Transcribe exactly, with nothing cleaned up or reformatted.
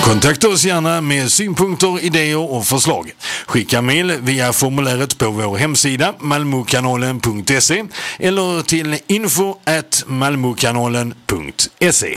Kontakta oss gärna med synpunkter, idéer och förslag. Skicka mejl via formuläret på vår hemsida malmokanalen punkt se eller till info at malmokanalen punkt se.